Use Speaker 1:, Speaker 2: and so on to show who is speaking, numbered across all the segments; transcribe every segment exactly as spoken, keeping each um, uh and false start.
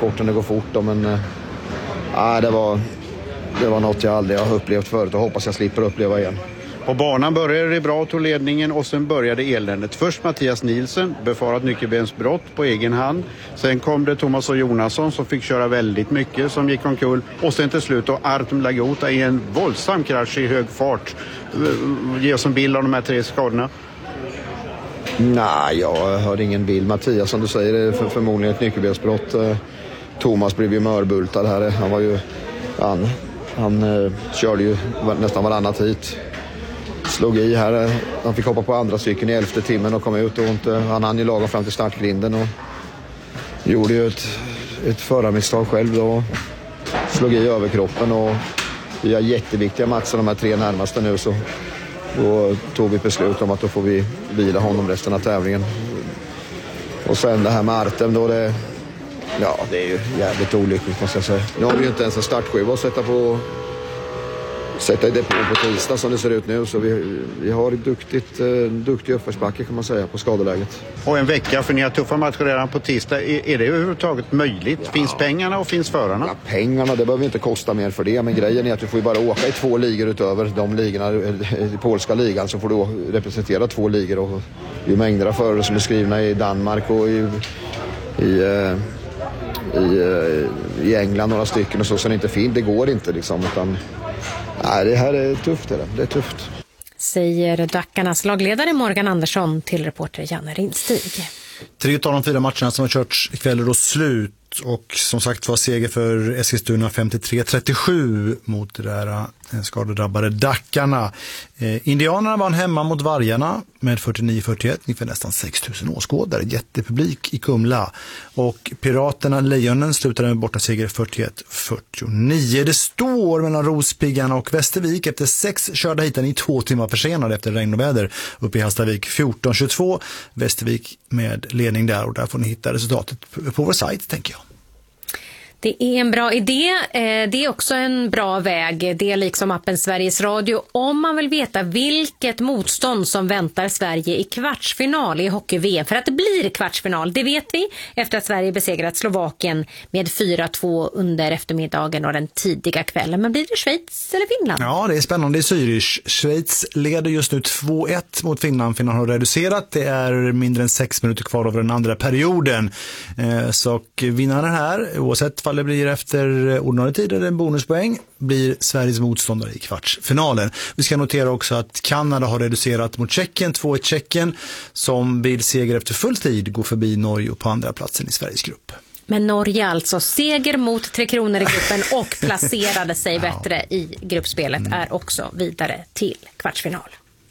Speaker 1: sporten, det går fort då, men äh, det, var, det var något jag aldrig har upplevt förut och hoppas jag slipper uppleva igen.
Speaker 2: På banan började det bra, tog ledningen och sen började eländet. Först Mattias Nielsen, befarat nyckelbensbrott på egen hand. Sen kom det Thomas och Jonasson som fick köra väldigt mycket, som gick omkull. Och sen till slut då Artem Lagota i en våldsam krasch i hög fart. Ge oss en bild av de här tre skadorna.
Speaker 1: Nej, jag hörde ingen bild. Mattias, som du säger, är för, förmodligen ett nyckelbensbrott. Thomas blev ju mörbultad här. Han var ju... Han, han uh, körde ju nästan varannat hit. Slog i här. Han fick hoppa på andra cykeln i elfte timmen och kom ut. Och inte, han hann ju lagom fram till startgrinden och gjorde ju ett, ett förarmisstag själv då. Slog i överkroppen och vi har jätteviktiga matcher de här tre närmaste nu, så då tog vi beslut om att då får vi vila honom resten av tävlingen. Och sen det här med Artem då, det, ja, det är ju jävligt olyckligt måste jag säga. Nu har vi ju inte ens en startskiva att sätta på sätta i depå på tisdag som det ser ut nu, så vi, vi har duktigt, eh, duktig uppförsbacke kan man säga på skadeläget.
Speaker 2: Och en vecka, för ni har tuffa matcher redan på tisdag. Är, är det överhuvudtaget möjligt? Ja. Finns pengarna och finns förarna?
Speaker 1: Ja, pengarna, det behöver inte kosta mer för det, men grejen är att du får ju bara åka i två ligor utöver de ligorna i polska ligan, så får du representera två ligor, och det är mängder av förare som är skrivna i Danmark och i, i eh, I, i England några stycken och så, så det inte fin, det går inte liksom, utan nej, det här är tufft, det, det är tufft.
Speaker 3: Säger Dackarnas lagledare Morgan Andersson till reporter Janne Rinstig.
Speaker 4: Tre av de fyra matcherna som har körts ikväll är då slut, och som sagt var seger för Eskilstuna femtiotre trettiosju mot det där skadedrabbade Dackarna. Eh, Indianerna vann hemma mot Vargarna med fyrtionio fyrtioett, inför nästan sex tusen åskådare, jättepublik i Kumla. Och Piraterna Lejonen slutade med borta seger fyrtioett fyrtionio. Det står mellan Rospiggarna och Västervik efter sex körda hitan i två timmar försenade efter regn och väder uppe i Hallstavik fjorton tjugotvå. Västervik med ledning där, och där får ni hitta resultatet på vår sajt, tänker jag.
Speaker 3: Det är en bra idé, det är också en bra väg, det är liksom appen Sveriges Radio. Om man vill veta vilket motstånd som väntar Sverige i kvartsfinal i hockey-V M, för att det blir kvartsfinal, det vet vi, efter att Sverige besegrat Slovakien med fyra två under eftermiddagen och den tidiga kvällen. Men blir det Schweiz eller Finland?
Speaker 4: Ja, det är spännande i Zürich. Schweiz leder just nu två ett mot Finland. Finland har reducerat, det är mindre än sex minuter kvar av den andra perioden. Så vinnaren här, oavsett vad det blir efter ordinarie tid eller en bonuspoäng, blir Sveriges motståndare i kvartsfinalen. Vi ska notera också att Kanada har reducerat mot Tjeckien, två ett Tjeckien, som vid seger efter full tid går förbi Norge och på andra platsen i Sveriges grupp.
Speaker 3: Men Norge alltså seger mot Tre Kronor i gruppen och placerade sig bättre i gruppspelet, mm. är också vidare till kvartsfinal.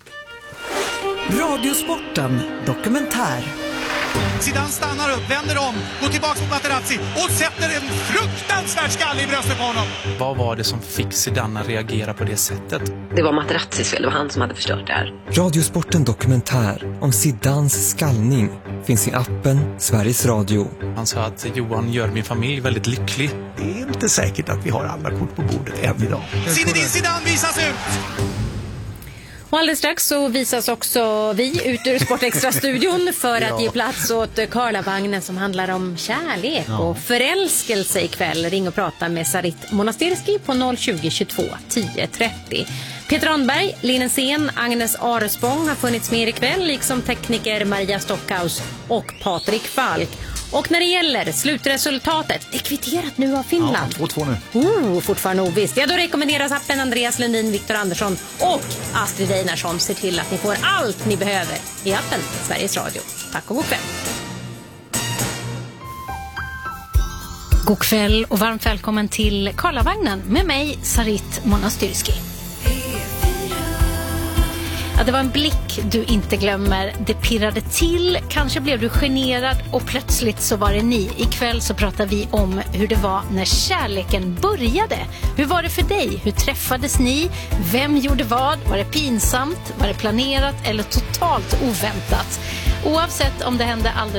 Speaker 5: Radiosporten dokumentär.
Speaker 6: Zidane stannar upp, vänder om, går tillbaka mot Materazzi och sätter en fruktansvärd skalle i bröstet på honom.
Speaker 7: Vad var det som fick Zidane att reagera på det sättet?
Speaker 8: Det var Materazzis fel, det var han som hade förstört det här.
Speaker 5: Radiosporten dokumentär om Zidanes skallning finns i appen Sveriges Radio.
Speaker 7: Han sa att Johan gör min familj väldigt lycklig.
Speaker 9: Det är inte säkert att vi har alla kort på bordet än idag.
Speaker 6: Zinedine Zidane visas ut!
Speaker 3: Och alldeles strax så visas också vi ut ur Sportextra-studion för att ja. ge plats åt Karlavagnen som handlar om kärlek ja. och förälskelse ikväll. Ring och prata med Sarit Monastirski på noll tjugo tjugotvå tio trettio. Peter Rönnberg, Linnesen, Agnes Arespång har funnits med ikväll, liksom tekniker Maria Stockhaus och Patrik Falk. Och när det gäller slutresultatet, det är kvitterat nu av Finland.
Speaker 4: Ja, två två nu.
Speaker 3: Oh, fortfarande ovisst. Ja, då rekommenderas appen Andreas Lundin, Viktor Andersson och Astrid Einarsson. Se till att ni får allt ni behöver i appen Sveriges Radio. Tack och god kväll. God kväll och varmt välkommen till Karlavagnen med mig, Sarit Monastirski. Ja, det var en blick du inte glömmer. Det pirrade till, kanske blev du generad och plötsligt så var det ni. Ikväll så pratar vi om hur det var när kärleken började. Hur var det för dig? Hur träffades ni? Vem gjorde vad? Var det pinsamt? Var det planerat eller totalt oväntat? Oavsett om det hände alldeles